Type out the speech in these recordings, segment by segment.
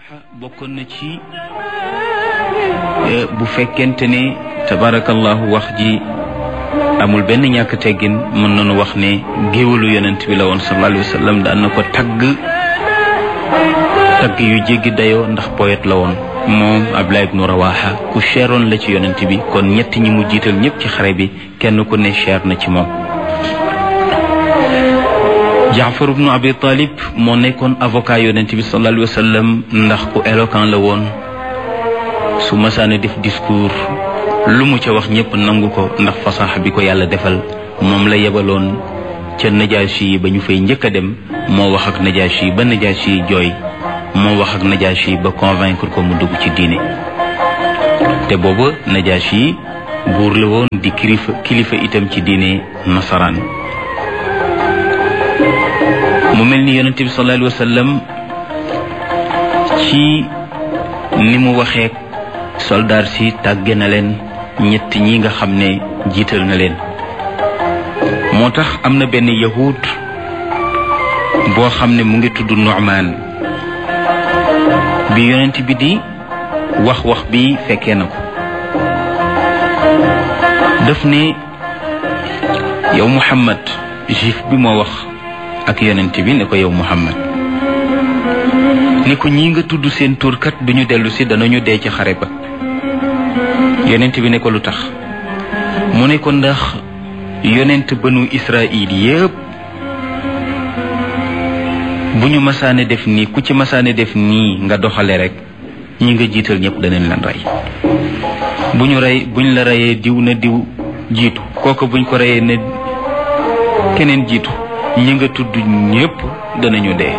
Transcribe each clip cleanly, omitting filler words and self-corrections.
bokkoon na ci bu fekkente ne tabarakallahu wax ji amul benn ñàkk teggin mën nañu wax ne géwalu yonent bi la woon sallallahu alayhi wa sallam daan na ko tagg yu jéggi dayoo ndax poète la woon moom Abdullah ibnu Rawaha ku cheroon la ci yonent bi kon ñett ñi mu jiital ñëpp ci xare bi kenn ku ne cher na ci moom. Jaafar ibnu Abi Talib moo nekkoon avocat yonent bi sallallahu alayhi wa sallam ndax ku éloquent la woon su masaana def discours lu mu ca wax ñëpp nangu ko ndax fasaxa bi ko yàlla defal moom la yebaloon ca Najaashi yi ba ñu fay njëkk a dem moo wax ak Najaashi yi ba Najaashi yi jooy moo wax ak Najaashi yi ba convaincre ko mu dugg ci diine te booba Najaashi yi buur la woon di kilifa itam ci diine nasaraan. mu mel ni yonent bi sallallahu alayhi wa sallam ci ni mu waxee soldaar si tàgge na leen ñett ñi nga xam ne jiital na leen moo tax am na benn yahud boo xam ne mu ngi tudd Nu'man bi yonent bi di wax bi fekkee na ko daf ne yow Muhammad juif bi moo wax ak yonent bi ne ko yow Muhammad ni ko ñi nga tudd seen turkat duñu dellu si danañu dee ci xare ba yonent bi ne ko lu tax mu ne ko ndax yonent banu Israil yépp bu ñu masaane def nii ku ci masaane def nii nga doxale rek ñi nga jiital ñëpp danañ leen rey buñ la reyee diw na diw jiitu kooku buñ ko reyee ne keneen jiitu ñi nga tudd ñëpp danañu dee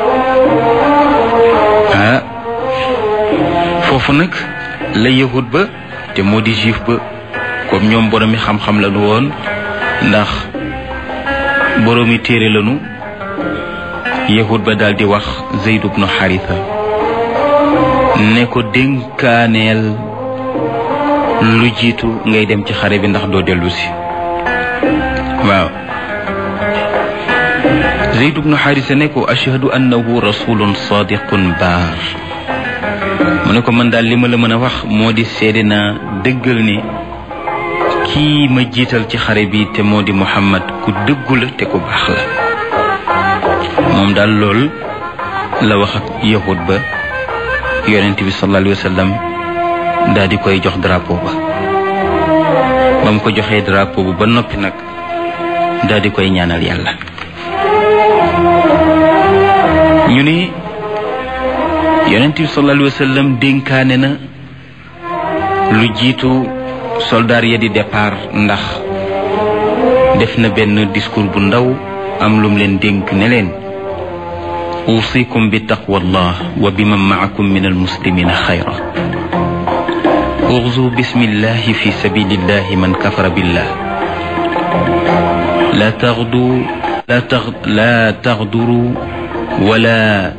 foofu nag la yahud ba te moo di juif ba comme ñoom boroomi xam-xam lañu woon ndax boroomi téere lañu yahud ba daal di wax Zayd ibnu Haritha ne ko dénkaaneel lu jiitu ngay dem ci xare bi ndax doo dellu si waaw Zayd ibnu Haritha ne ko ashhadu annahu rasulun sadiqun baar mu ne ko man daal li ma la mën a wax moo di seede naa dëggal ne kii ma jiital ci xare bi te moo di Muhammad ku dëggu la te ku baax la moom daal lool la wax ak yahud ba yonent bi sallallahu alayhi wa sallam daal di koy jox drapeau ba mu ko joxee drapeau ba noppi nag daal di koy ñaanal yàlla ñu ni yonent bi sallallahu alayhi wa sallam dénkaane na lu jiitu soldaar ya di départ ndax def na benn discours bu ndaw am lum leen dénk ne leen usikum bi taqwallah wa biman maakum min almuslimina xayra uxzu bismillahi fi sabilillahi man kafara billah la taxduru wala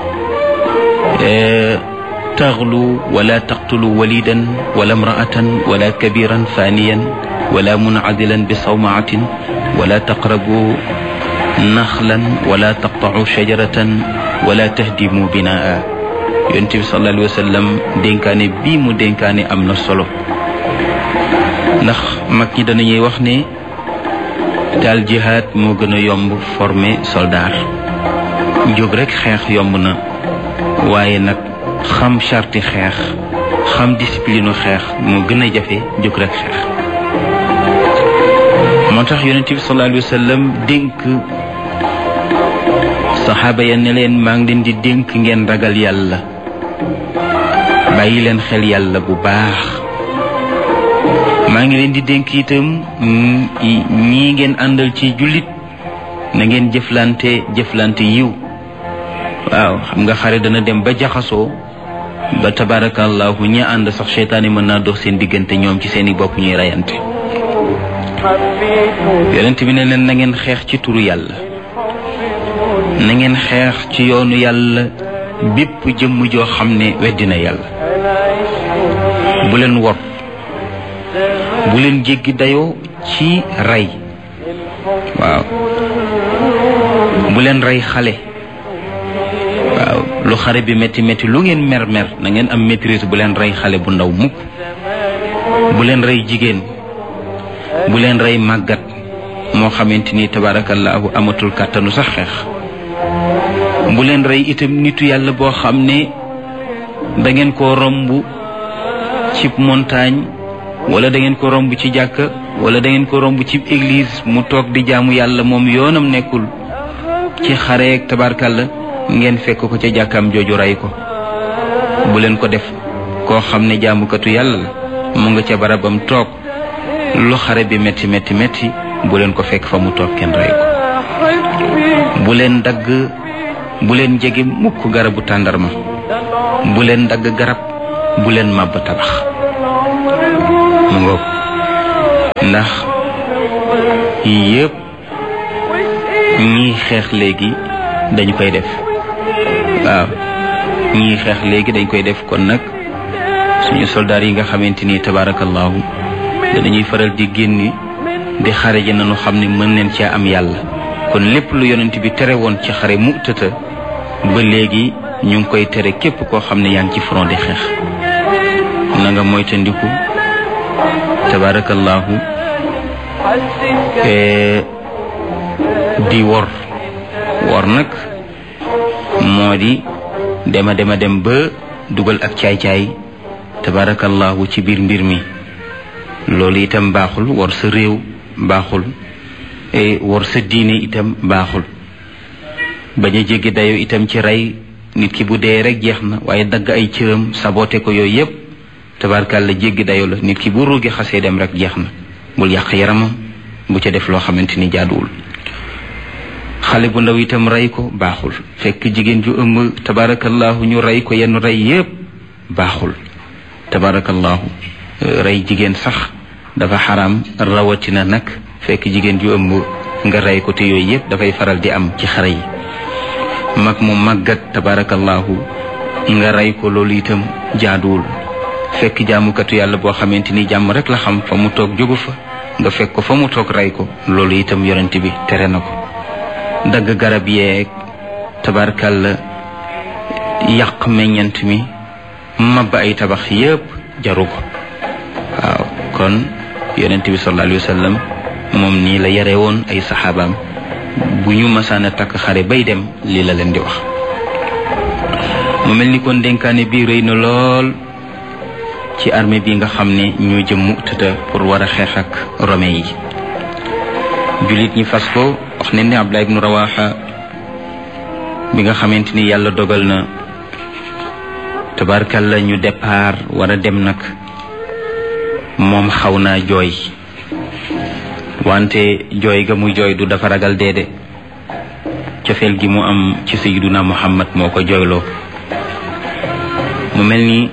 taxlu wala taqtulu walidan wala imraatan wala kabiran faniyan wala muncazilan bi sawmaatin wala taqrabu naxlan wala taqtacu shajaratan wala tahdimu binaa yonent bi sallallahu alayhi wa sallam dénkaane bii mu dénkaane am na solo ndax mag ñi danañuy wax ne daal jihaad moo gën a yomb former soldat jóg rek xeex yomb na waaye nag xam charti xeex xam discipline xeex moo gën a jafe jóg rek xeex moo tax yonent bi sallallahu alayhi wa sallam dénk saxaaba ya ne leen maa ngi leen di dénk ngeen ragal yàlla bàyyi leen xel yàlla bu baax maa ngi leen di dénk itam ñii ngeen àndal ci jullit na ngeen jëflante yiw waaw xam nga xare dana dem ba jaxasoo ba tabarakallahu ñi ànd sax seytaane mën naa dox seen diggante ñoom ci seeni bopp ñuy reyante yonent bi ne leen na ngeen xeex ci turu yàlla na ngeen xeex ci yoonu yàlla bépp jëmm joo xam ne weddina yàlla bu leen wor bu leen jéggi dayoo ci rey waaw bu leen rey xale waaw lu xare bi métti métti lu ngeen mer mer na ngeen am maîtrise bu leen rey xale bu ndaw mukk bu leen rey jigéen bu leen rey màggat moo xamante ni tabarakallahu amatul kàttanu sax xeex bu leen rey itam nitu yàlla boo xam ne da ngeen ko romb ci montagne wala da ngeen ko romb ci jàkka wala da ngeen ko romb ci église mu toog di jaamu yàlla moom yoonam nekkul ci xareek tabarkalla ngeen fekk ko ca jàkkaam jooju rey ko bu leen ko def koo xam ne jaamukatu yàlla la mu nga ca barabam toog lu xare bi métti métti métti bu leen ko fekk fa mu toog kenn rey ko bu leen dagg bu leen jege mukk garabu tàndarma bu leen dagg garab bu leen màbb tabax mu ngoog ndax yépp ñii xeex léegi dañu koy def waaw ñii xeex léegi dañ koy def kon nag suñu soldaar yi nga xamante ni tabarakallahu danañuy faral di génni di xare ji nañu xam ne mën neen cee am yàlla kon lépp lu yonent bi tere woon ci xare Mu'tata ba léegi ñu ngi koy tere képp koo xam ne yaa ngi ci front di xeex na nga moytandiku tabarakallahu di wor nag moo di dema dem ba dugal ak caay-caay tabarakallahu ci biir mbir mi loolu itam baaxul wor sa réew baaxul wor sa diine itam baaxul bañ a jéggi dayo itam ci rey nit ki bu dee rek jeex na waaye dagg ay cëram saboté ko yooyu yépp tabarkalla jéggi dayo la nit ki bu ruugi xasee dem rek jeex na bul yàq yaramam bu ca def loo xamante ni jaaduwul xale bu ndaw itam rey ko baaxul fekk jigéen ju ëmb tabarakallahu ñu rey ko yenn rey yépp baaxul tabarakallahu rey jigéen sax dafa xaram rawatina nag fekk jigéen ju ëmb nga rey ko te yooyu yépp dafay faral di am ci xare yi mag mu màggat tabarakallahu nga rey ko loolu itam jaaduwul fekk jaamukatu yàlla boo xamante ni jàmm rek la xam fa mu toog jógu fa nga fekk ko fa mu toog rey ko loolu itam yonent bi tere na ko dagg garab yeeg tabarakalla yàq meññant mi mabba ay tabax yépp jaru ko waaw kon yonent bi sallallahu alayhi wa sallam moom nii la yare woon ay saxaabaam bu ñu masaana takk xare bay dem lii la leen di wax mu mel ni kon dénkaane bi rëy na lool ci armée bi nga xam ne ñoo jëm Mu'tata pour war a xeex ak romain yi jullit ñi fas ko wax ne ni Abdullah ibnu Rawaha bi nga xamante ni yàlla dogal na tabarkalla ñu départ war a dem nag moom xaw naa jooy wante jooy ga muy jooy du dafa ragal deede cofeel gi mu am ci sayyiduna Muhammad moo ko jooyloo mu mel ni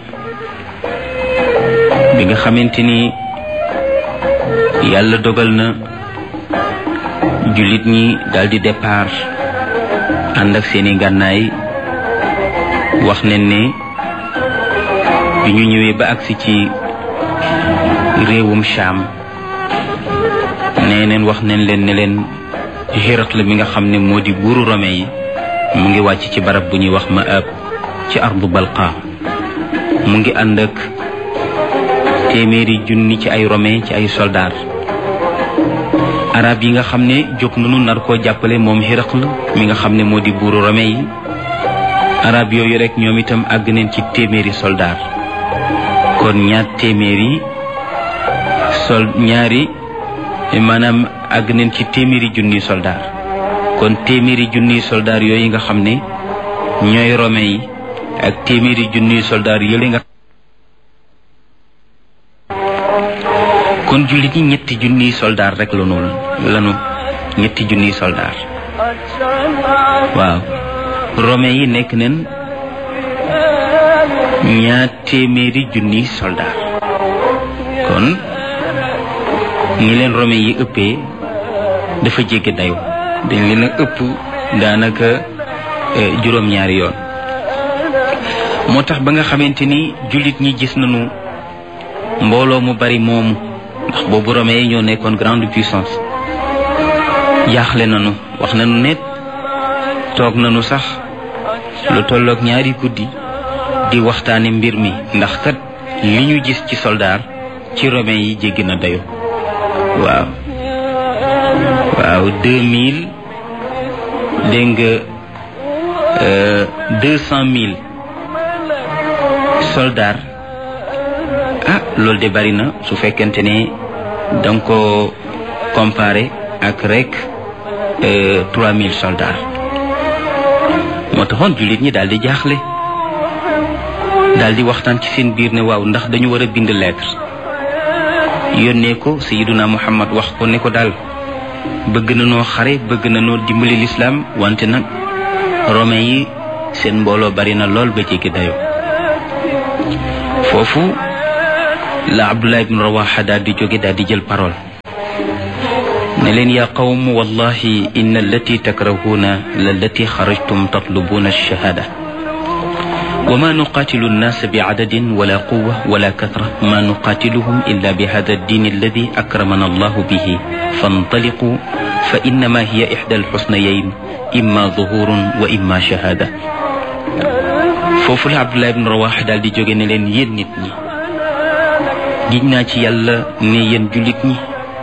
bi nga xamante ni yàlla dogal na jullit ñi daldi départ ànd ak seeni gànnaay wax nañ ne bi ñu ñëwee ba agsi ci réewum Sham nee neen wax nañ leen ne leen Hiraql mi nga xam ne moo di buuru Rome yi mu ngi wàcc ci barab bu ñuy wax Ma'ab ci ardu Balqa mu ngi ànd ak téeméeri junni ci ay Romain ci ay soldaar arab yi nga xam ne jóg nañu nar koo jàppale moom Hiraql mi nga xam ne moo di buuru Romain yi arab yooyu rek ñoom itam àgg neen ci téeméeri soldaar kon maanaam àgg neen ci téeméeri junni soldaar kon téeméeri junni soldaar yooyu nga xam ne ñooy Romain yi ak téeméeri junni soldaar yële nga kon jullit ñi ñetti junniy soldaar rek lanu ñetti junniy soldaar waaw Romain yi nekk neen ñaar téeméeri junniy soldaar kon ñi leen Romain yi ëppee dafa jéggi dayu dañ leen a ëpp daanaka juróom-ñaari yoon moo tax ba nga xamante ni jullit ñi gis nañu mbooloo mu bari moomu ndax boobu Romain yi ñoo nekkoon grande puissance jaaxle nañu wax nañu ne toog nañu sax lu tolloog ñaari guddi di waxtaane mbir mi ndax kat li ñu gis ci soldaar ci romain yi jéggi na dayo waaw 2000 dégg nga 200 000 soldats loolu de bari na su fekkente ne danga ko comparé ak rek 3000 soldats moo taxoon jullit ñi daal di jaaxle daal di waxtaan ci seen biir ne waaw ndax dañu war a bind lettre yónnee ko Sayyiduna Muhammad wax ko ne ko daal bëgg na noo xare bëgg na noo dimbali lislaam wante nag romain yi seen mbooloo bari na lool ba jéggi dayo foofu la Abdullah ibn Rawaha daal di jóge daal di jël parole ne leen yaa qawm wallahi inna allati takrahuuna lallati xarajtum tatlubuuna alshahada wa ma nuqatilu annaasa biadadin wala quwa wala kathra ma nuqatiluhum illa bihada addin alladi akramana allahu bihi fantaliqu fa innama hiya ixda alxusnayayn imma zuhurun wa imma shahada foofu la Abdullah ibn Rawaha daal di jóge ne leen yéen nit ñi giñ naa ci yàlla ne yéen jullit ñi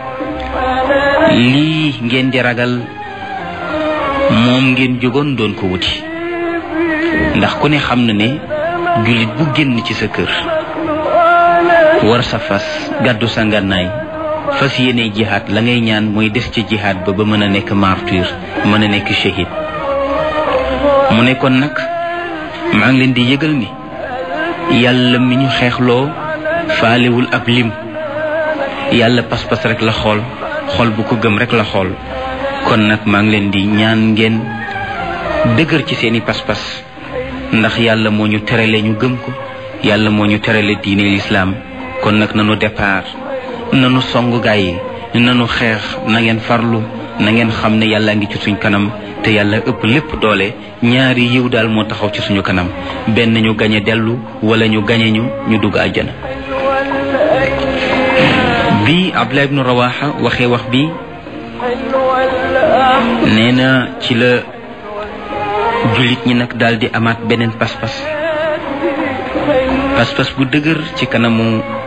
lii ngeen di ragal moom ngeen jógoon doon ko wuti ndax ku ne xam na ne jullit bu génn ci sa kër war sa fas gàddu sa ngànnaay fas yéene jihaad la ngay ñaan mooy des ci jihaad ba mën a nekk martyr mën a nekk shahid mu ne kon nag maa ngi leen di yëgal ni yàlla mi ñu xeexloo faalewul ab lim yàlla pas-pas rek la xool xol bu ko gëm rek la xool kon nag maa ngi leen di ñaan ngeen dëgër ci seeni pas-pas ndax yàlla moo ñu terale ñu gëm ko yàlla moo ñu terale diine lislaam kon nag nanu départ nanu song gaay yi nanu xeex na ngeen farlu na ngeen xam ne yàlla ngi ci suñ kanam te yàlla ëpp lépp doole ñaari yiw daal moo taxaw ci suñu kanam benn ñu gañe dellu wala ñu gañe ñu dugg àjjana bi Abdullah ibn Rawaha waxee wax bi nee na ci la jullit ñi nag daal di amaat beneen pas-pas bu dëgër ci kanamu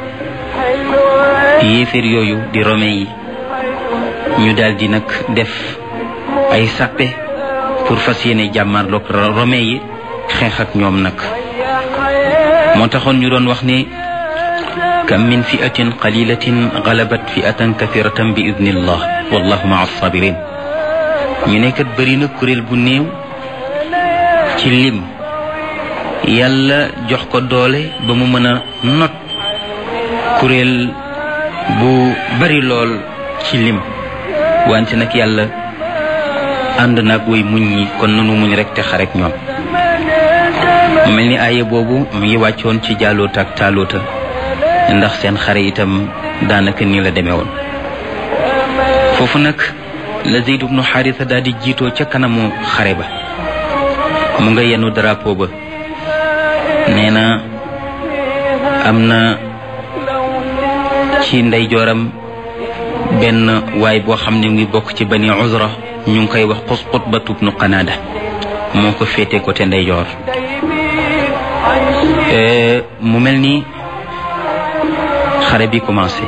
yéeféer yooyu di romain yi ñu daal di nag def ay sàppe pour fas yéene jàmmarloog romain yi xeex ak ñoom nag moo taxoon ñu doon wax ne kam min fi'atin qalilatin galabat fi'atan kathiratan bi idnillah wallahu ma'a as-sabirin ñu ne kat bëri na kuréel bu néew ci lim yàlla jox ko doole ba mu mën a not kuréel bu bari lool ci lim wante nag yàlla ànd nag way muñ ñi kon nanu muñ rek te xarek ñoom mu mel ni aaye boobu mu ngi wàccoon ci Jaaluuta ak Taaluuta ndax seen xare itam daanaka nii la demee woon foofu nag la Zayd ibnu Haarisa daal di jiitoo ca kanamu xare ba mu nga yenu drapeau ba nee na am na ci ndeyjooram benn waay boo xam ne ngi bokk ci Bani Uzra ñu ngi koy wax Qutbatu ibnu Qanaada moo ko féete côté ndeyjoor mu mel ni xare bi commencé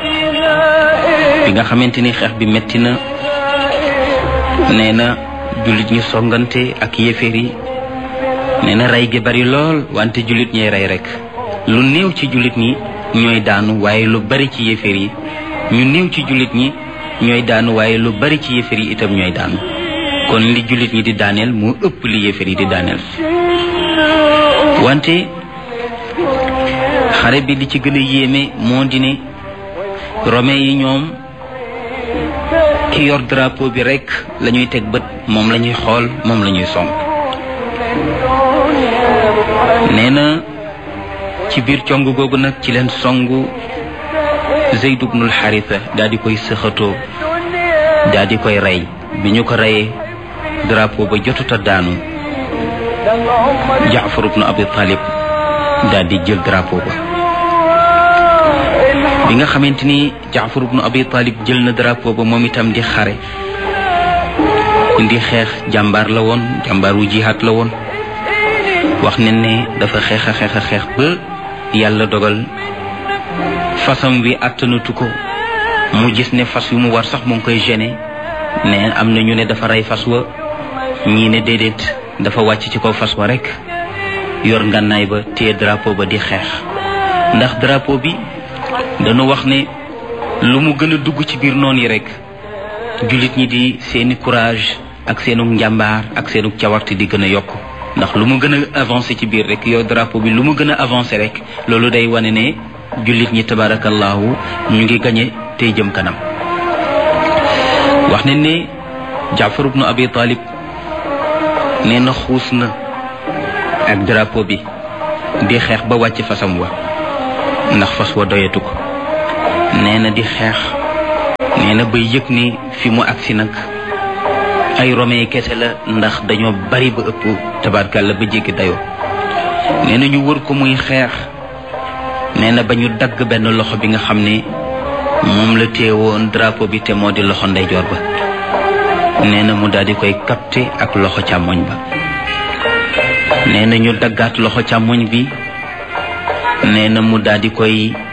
bi nga xamante ni xeex bi metti na nee na jullit ñi songante ak yéeféer yi nee na rey gi bari lool wante jullit ñay rey rek lu néew ci jullit ñi ñooy daanu waaye lu bari ci yéeféer yi ñu néew ci jullit ñi ñooy daanu waaye lu bari ci yéeféer yi itam ñooy daanu kon li jullit ñi di daaneel moo ëpp li yéeféer yi di daaneel wante xare bi li ci gën a yéeme moo di ne romain yi ñoom ki yor drapeau bi rek la ñuy teg bët moom la ñuy xool moom la ñuy song nee na ci biir cong googu nag ci leen songu Zayd ibnul Haarisa daal di koy sëxatoo daal di koy rey bi ñu ko reyee drapeau ba jotut a daanu Jaafar ibnu Abi Talib daal di jël drapeau ba bi nga xamante ni Jaafar ibnu Abi Talib jël na drapeau ba moom itam di xare di xeex jàmbaar la woon jàmbaar wu jihaat la woon wax ne dafa xeex a xeex ba yàlla dogal fasam wi àttanatu ko mu gis ne fas yu mu war sax mu ngi koy gêné ne am na ñu ne dafa rey fas wa ñii ne déedéet dafa wàcc ci kaw fas wa rek yor ngànnaay ba téye drapeau ba di xeex ndax drapeau bi dañu wax ne lu mu gën a dugg ci biir noon yi rek jullit ñi di seeni courage ak seenu njàmbaar ak seenu cawarte di gën a yokk ndax lu mu gën a avancé ci biir rek yow drapeau bi lu mu gën a avancé rek loolu day wane ne jullit ñi tabarakallahu ñu ngi gañe tey jëm kanam. wax nañ ne Jaafar ibnu Abi Talib nee na xuus na ak drapeau bi di xeex ba wàcc fasam wa ndax fas wa doyatu ko nee na di xeex nee na ba yëg ni fi mu agsi nag ay romain kese la ndax dañoo bari ba ëpp tabarkàlla ba jéggi dayoo nee na ñu wër ko muy xeex nee na ba ñu dagg benn loxo bi nga xam ne moom la téewoon drapeau bi te moo di loxo ndeyjoor ba nee na mu daal di koy capté ak loxo càmmoñ ba nee na ñu daggaat loxo càmmoñ bi nee na mu daal di koy